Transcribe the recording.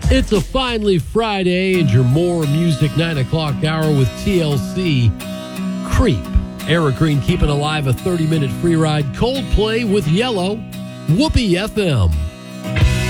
It's a finally Friday, and your more music 9 o'clock hour with TLC. Creep. Eric Green keeping alive a 30-minute free ride. Coldplay with Yellow. Whoopee FM.